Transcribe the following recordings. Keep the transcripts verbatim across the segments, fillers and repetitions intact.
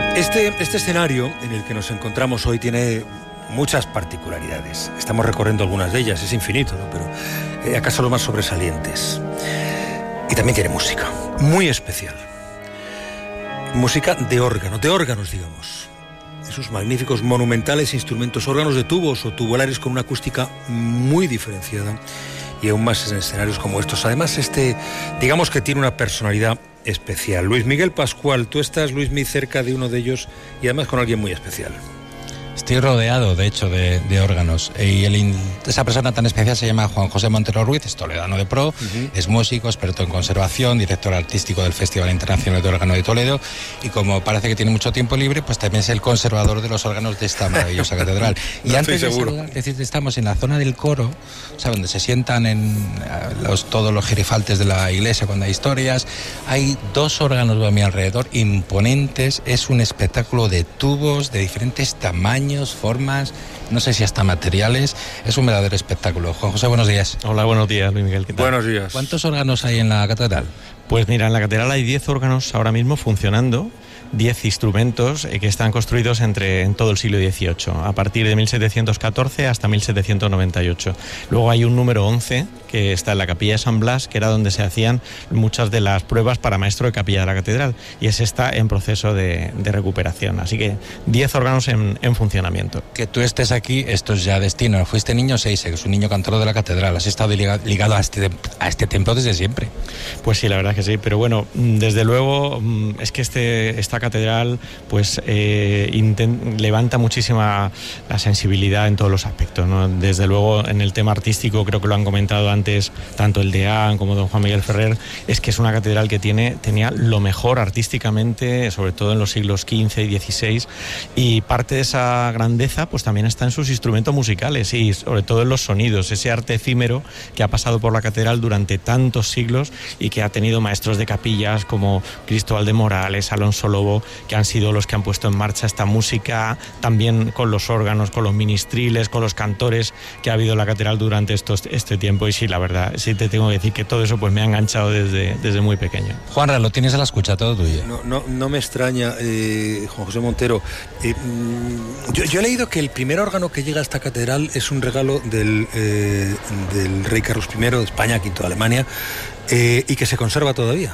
Este, este escenario en el que nos encontramos hoy tiene muchas particularidades. Estamos recorriendo algunas de ellas, es infinito, ¿no? Pero eh, acaso los más sobresalientes. Y también tiene música, muy especial. Música de órgano, de órganos, digamos. Esos magníficos, monumentales instrumentos, órganos de tubos o tubulares con una acústica muy diferenciada y aún más en escenarios como estos. Además, este, digamos que tiene una personalidad especial. Luis Miguel Pascual, tú estás, Luis, muy cerca de uno de ellos y además con alguien muy especial. Estoy rodeado, de hecho, de, de órganos. Y el, esa persona tan especial se llama Juan José Montero Ruiz, es toledano de pro, uh-huh. Es músico, experto en conservación, director artístico del Festival Internacional de Órgano de Toledo, y como parece que tiene mucho tiempo libre, pues también es el conservador de los órganos de esta maravillosa catedral. Y no antes de seguro. saludar, decirte, estamos en la zona del coro, o sea, donde se sientan en los, todos los girifaltes de la iglesia cuando hay historias. Hay dos órganos a mi alrededor imponentes, es un espectáculo de tubos de diferentes tamaños, formas, no sé si hasta materiales. Es un verdadero espectáculo. Juan José, buenos días. Hola, buenos días, Luis Miguel. ¿Qué tal? Buenos días. ¿Cuántos órganos hay en la catedral? Pues mira, en la catedral hay diez órganos ahora mismo funcionando, diez instrumentos eh, que están construidos entre, en todo el siglo dieciocho, a partir de mil setecientos catorce hasta mil setecientos noventa y ocho. Luego hay un número once que está en la capilla de San Blas, que era donde se hacían muchas de las pruebas para maestro de capilla de la catedral, y ese está en proceso de, de recuperación. Así que diez órganos en, en funcionamiento. Que tú estés aquí, esto es ya destino. Fuiste niño seis, que es un niño cantor de la catedral. Has estado ligado a este, a este templo desde siempre. Pues sí, la verdad es que sí, pero bueno, desde luego es que este, esta catedral pues eh, intent, levanta muchísima la sensibilidad en todos los aspectos, ¿no? Desde luego en el tema artístico, creo que lo han comentado antes tanto el deán como don Juan Miguel Ferrer, es que es una catedral que tiene, tenía lo mejor artísticamente, sobre todo en los siglos quince y dieciséis, y parte de esa grandeza pues también está en sus instrumentos musicales y sobre todo en los sonidos, ese arte efímero que ha pasado por la catedral durante tantos siglos y que ha tenido maestros de capillas como Cristóbal de Morales, Alonso Lobo, que han sido los que han puesto en marcha esta música, también con los órganos, con los ministriles, con los cantores que ha habido en la catedral durante estos, este tiempo. Y sí, la verdad, sí te tengo que decir que todo eso pues me ha enganchado desde, desde muy pequeño. Juanra, lo tienes a la escucha, todo tuyo. No, no, no me extraña, eh, Juan José Montero. Eh, yo, yo he leído que el primer órgano que llega a esta catedral es un regalo del, eh, del rey Carlos primero de España, quinto de Alemania, eh, y que se conserva todavía.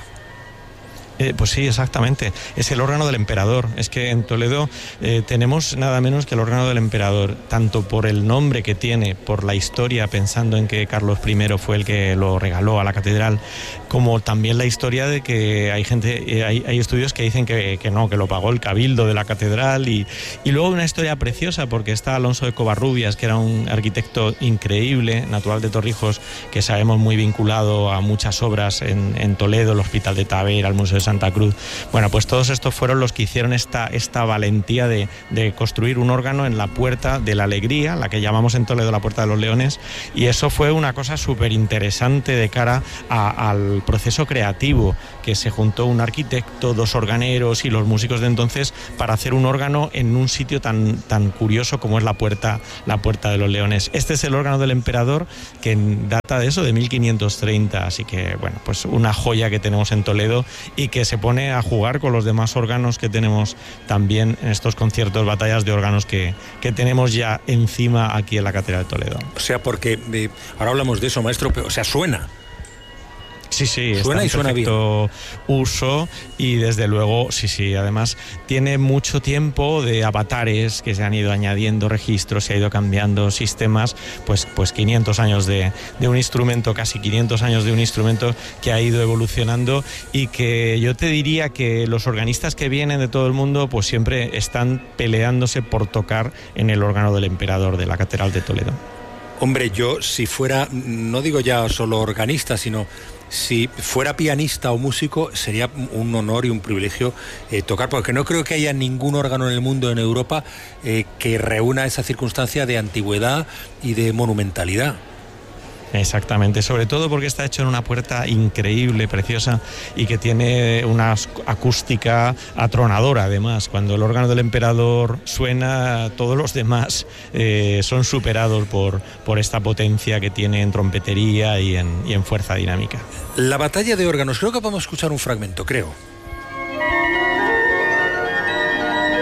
Eh, pues sí, exactamente. Es el órgano del emperador. Es que en Toledo eh, tenemos nada menos que el órgano del emperador, tanto por el nombre que tiene, por la historia, pensando en que Carlos primero fue el que lo regaló a la catedral, como también la historia de que hay gente, eh, hay, hay estudios que dicen que, que no, que lo pagó el cabildo de la catedral, y, y luego una historia preciosa porque está Alonso de Covarrubias, que era un arquitecto increíble, natural de Torrijos, que sabemos muy vinculado a muchas obras en, en Toledo, el Hospital de Tavera, el Museo de Santa Cruz. Bueno, pues todos estos fueron los que hicieron esta, esta valentía de, de construir un órgano en la Puerta de la Alegría, la que llamamos en Toledo la Puerta de los Leones, y eso fue una cosa súper interesante de cara a, al proceso creativo, que se juntó un arquitecto, dos organeros y los músicos de entonces para hacer un órgano en un sitio tan, tan curioso como es la Puerta, la Puerta de los Leones. Este es el órgano del emperador, que data de eso, de mil quinientos treinta, así que bueno, pues una joya que tenemos en Toledo y que se pone a jugar con los demás órganos que tenemos también en estos conciertos, batallas de órganos que, que tenemos ya encima aquí en la Catedral de Toledo. O sea, porque eh, ahora hablamos de eso, maestro, pero o sea, suena. Sí, sí, suena y suena bien. Uso y desde luego, sí, sí, además tiene mucho tiempo de avatares que se han ido añadiendo registros, se ha ido cambiando sistemas, pues, pues quinientos años de, de un instrumento, casi quinientos años de un instrumento que ha ido evolucionando y que yo te diría que los organistas que vienen de todo el mundo pues siempre están peleándose por tocar en el órgano del emperador de la Catedral de Toledo. Hombre, yo si fuera, no digo ya solo organista, sino si fuera pianista o músico, sería un honor y un privilegio eh, tocar, porque no creo que haya ningún órgano en el mundo, en Europa, eh, que reúna esa circunstancia de antigüedad y de monumentalidad. Exactamente, sobre todo porque está hecho en una puerta increíble, preciosa, y que tiene una acústica atronadora. Además, cuando el órgano del emperador suena, todos los demás eh, son superados por, por esta potencia que tiene en trompetería y en, y en fuerza dinámica. La batalla de órganos, creo que vamos a escuchar un fragmento, creo.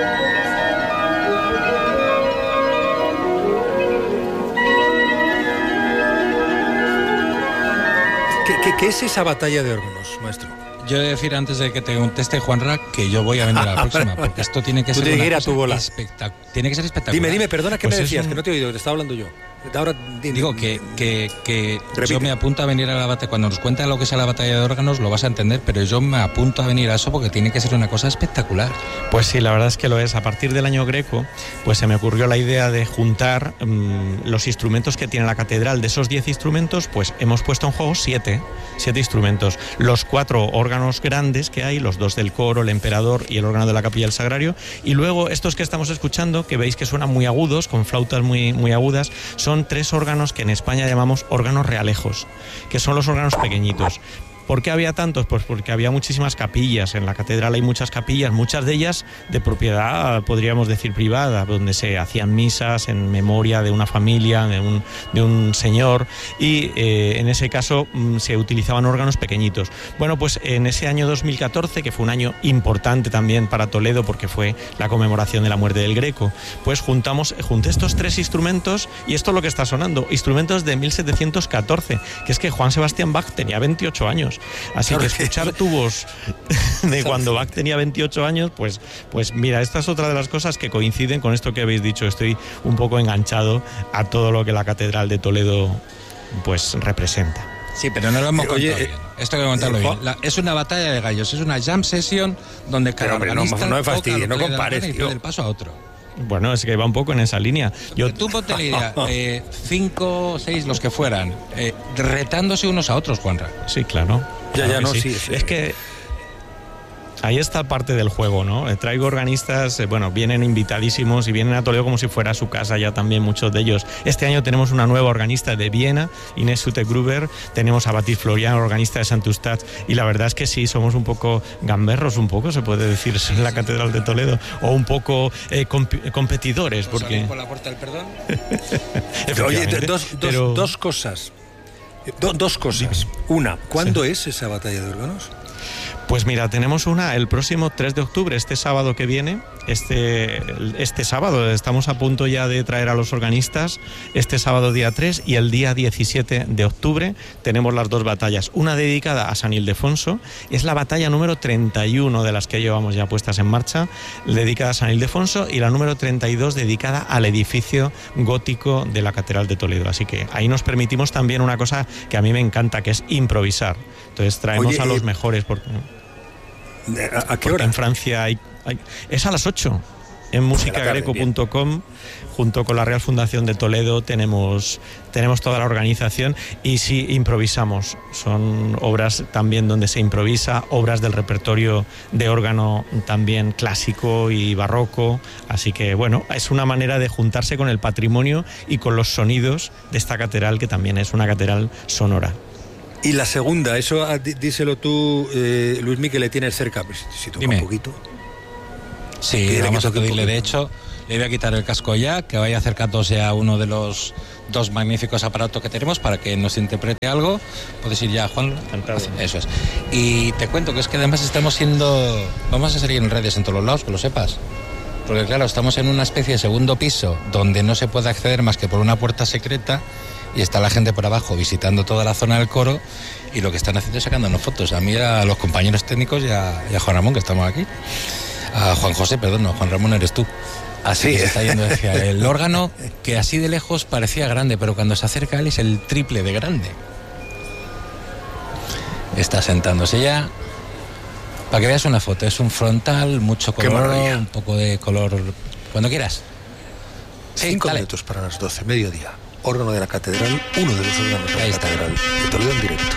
Oye, ¿qué es esa batalla de órganos, maestro? Yo he de decir antes de que te conteste Juanra que yo voy a venir a la próxima, porque esto tiene que Tú ser tienes una que ir a cosa tu bola. espectac- tiene que ser espectacular. Dime, dime, perdona, ¿qué Pues me es decías? un- Que no te he oído, te estaba hablando yo. Ahora, dime. Digo que, que, que Repite. yo me apunto a venir a la batalla. Cuando nos cuenta lo que es la batalla de órganos lo vas a entender, pero yo me apunto a venir a eso porque tiene que ser una cosa espectacular. Pues sí, la verdad es que lo es. A partir del año Greco, pues se me ocurrió la idea de juntar mmm, los instrumentos que tiene la catedral. De esos diez instrumentos, pues hemos puesto en juego siete, siete instrumentos. Los cuatro órganos grandes que hay, los dos del coro, el emperador y el órgano de la capilla del Sagrario. Y luego estos que estamos escuchando, que veis que suenan muy agudos, con flautas muy, muy agudas, son tres órganos que en España llamamos órganos realejos, que son los órganos pequeñitos. ¿Por qué había tantos? Pues porque había muchísimas capillas. En la catedral hay muchas capillas, muchas de ellas de propiedad, podríamos decir, privada, donde se hacían misas en memoria de una familia, de un, de un señor, y eh, en ese caso mm, se utilizaban órganos pequeñitos. Bueno, pues en ese año dos mil catorce, que fue un año importante también para Toledo, porque fue la conmemoración de la muerte del Greco, pues juntamos, junté estos tres instrumentos, y esto es lo que está sonando, instrumentos de mil setecientos catorce, que es que Juan Sebastián Bach tenía veintiocho años. Así que escuchar tubos de cuando Bach tenía veintiocho años, pues, pues mira, esta es otra de las cosas que coinciden con esto que habéis dicho. Estoy un poco enganchado a todo lo que la Catedral de Toledo pues representa. Sí, pero no lo hemos Oye, contado eh, bien. Esto hay que contarlo eh, bien. Juan- La- es una batalla de gallos, es una jam session donde cada Pero, hombre, no, organista no me toca fastidies, lo que no le da la compares, gana y tío. pide el paso a otro. Bueno, es que va un poco en esa línea. Yo, Tú ponte la idea, eh, cinco, seis, los que fueran, eh, retándose unos a otros, Juanra. sí, claro. Ya, Claro ya, que no, sí. sí, sí. Es que ahí está parte del juego, ¿no? Eh, Traigo organistas, eh, bueno, vienen invitadísimos y vienen a Toledo como si fuera su casa ya también muchos de ellos. Este año tenemos una nueva organista de Viena, Inés Ute-Gruber, tenemos a Batis Florian, organista de Sant Eustat, y la verdad es que sí, somos un poco gamberros, un poco, se puede decir, en la Catedral de Toledo, o un poco eh, comp- competidores, porque... por la puerta del perdón? Oye, efectivamente, dos, dos, pero- dos cosas. Do- dos cosas. Una, ¿cuándo es esa batalla de órganos? Pues mira, tenemos una el próximo tres de octubre, este sábado que viene. Este, este sábado estamos a punto ya de traer a los organistas. Este sábado día tres y el día diecisiete de octubre tenemos las dos batallas. Una dedicada a San Ildefonso, es la batalla número treinta y uno de las que llevamos ya puestas en marcha, dedicada a San Ildefonso, y la número treinta y dos dedicada al edificio gótico de la Catedral de Toledo. Así que ahí nos permitimos también una cosa que a mí me encanta, que es improvisar. Entonces traemos Oye, a los eh, mejores. Porque... ¿A, a qué Porque hora? en Francia hay, hay- es a las ocho. En música greco punto com, junto con la Real Fundación de Toledo, tenemos, tenemos toda la organización, y sí improvisamos. Son obras también donde se improvisa, obras del repertorio de órgano también clásico y barroco. Así que bueno, es una manera de juntarse con el patrimonio y con los sonidos de esta catedral, que también es una catedral sonora. Y la segunda, eso ah, dí- díselo tú, eh, Luismi, que le tienes cerca. Pues, si toca Dime. un poquito. Sí, Quiere vamos que a toque un pedirle, poco. de hecho, le voy a quitar el casco ya, que vaya acercándose a uno de los dos magníficos aparatos que tenemos para que nos interprete algo. Puedes ir ya, Juan. Encantado. Eso es. Y te cuento que es que además estamos siendo, vamos a salir en redes en todos los lados, que lo sepas. Porque claro, estamos en una especie de segundo piso donde no se puede acceder más que por una puerta secreta, y está la gente por abajo visitando toda la zona del coro, y lo que están haciendo es sacándonos fotos. A mí, a los compañeros técnicos y a, y a Juan Ramón, que estamos aquí. A Juan José, perdón, no, Juan Ramón eres tú. Así que se está yendo hacia el órgano, que así de lejos parecía grande, pero cuando se acerca a él es el triple de grande. Está sentándose ya. Para que veas una foto, es un frontal, mucho Qué color, maravilla. un poco de color. Cuando quieras. Sí, Cinco dale. minutos para las doce, mediodía. Órgano de la catedral, uno de los órganos de Ahí la está. catedral de Toledo en directo.